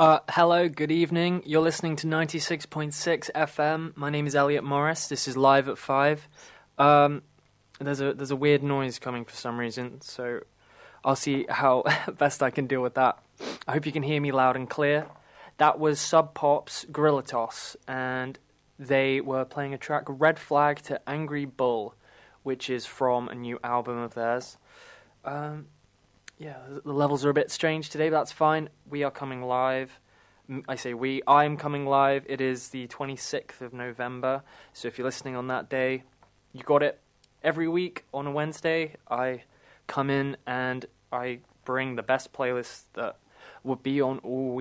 Hello, good evening. You're listening to 96.6 FM. My name is Elliot Morris. This is Live at 5. There's a weird noise coming for some reason, so I'll see how best I can deal with that. I hope you can hear me loud and clear. That was Sub Pop's Gorilla Toss, and they were playing a track, Red Flag to Angry Bull, which is from a new album of theirs. Yeah, the levels are a bit strange today, but that's fine. We are coming live. I say we. I'm coming live. It is the 26th of November. So if you're listening on that day, you got it. Every week on a Wednesday, I come in and I bring the best playlists that would be on all week.